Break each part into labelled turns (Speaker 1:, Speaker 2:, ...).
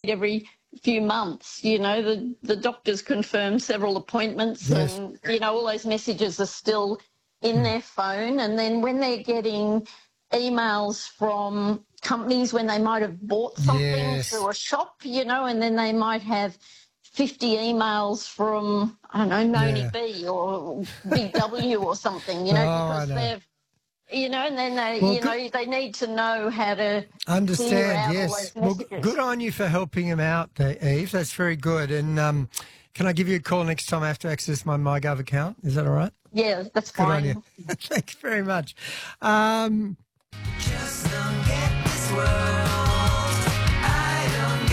Speaker 1: every few months. You know, the doctors confirm several appointments,
Speaker 2: Yes.
Speaker 1: and, you know, all those messages are still in their phone. And then when they're getting emails from companies when they might have bought something
Speaker 2: Yes.
Speaker 1: through a shop, you know, and then they might have 50 emails from, I don't know, Noni
Speaker 2: Yeah.
Speaker 1: B or Big W or something, you know,
Speaker 2: I
Speaker 1: because
Speaker 2: know.
Speaker 1: they've, you know, and then they,
Speaker 2: Well,
Speaker 1: you know, they need to know how to clear
Speaker 2: understand,
Speaker 1: out all
Speaker 2: yes.
Speaker 1: those
Speaker 2: Well,
Speaker 1: messages.
Speaker 2: good on you for helping him out there, Eve. That's very good. And can I give you a call next time I have to access my MyGov account? Is that all right?
Speaker 1: Yeah, that's
Speaker 2: Good
Speaker 1: fine.
Speaker 2: on you. Thanks very much.
Speaker 3: Just don't get this world. I don't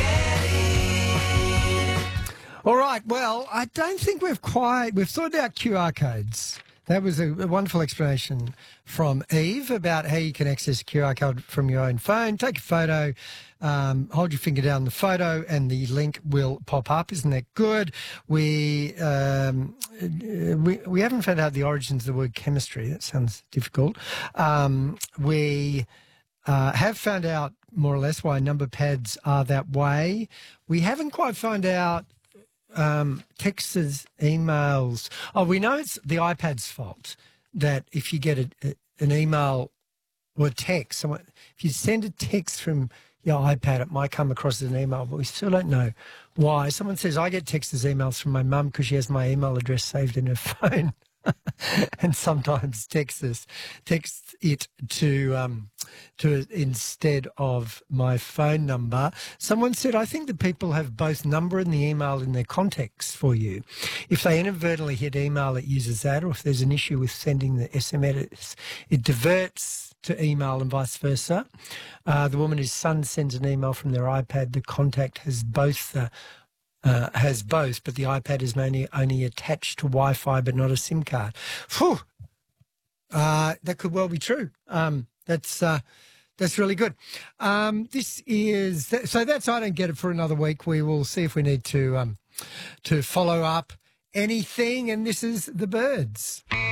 Speaker 3: get it.
Speaker 2: All right. Well, I don't think we've sorted out QR codes. That was a wonderful explanation from Eve about how you can access a QR code from your own phone. Take a photo, hold your finger down the photo, and the link will pop up. Isn't that good? We haven't found out the origins of the word chemistry. That sounds difficult. We have found out more or less why number pads are that way. We haven't quite found out texts, emails. Oh, we know it's the iPad's fault that if you get an email or a text, if you send a text from your iPad, it might come across as an email, but we still don't know why. Someone says, I get texts as emails from my mum because she has my email address saved in her phone. And sometimes text it to instead of my phone number. Someone said, I think that people have both number and the email in their contacts for you. If they inadvertently hit email, it uses that, or if there's an issue with sending the SMS, it diverts to email and vice versa. The woman whose son sends an email from their iPad, the contact has both but the iPad is only attached to Wi-Fi but not a SIM card. Phew! That could well be true. That's really good. That's I don't get it for another week. We will see if we need to follow up anything. And this is The Birds.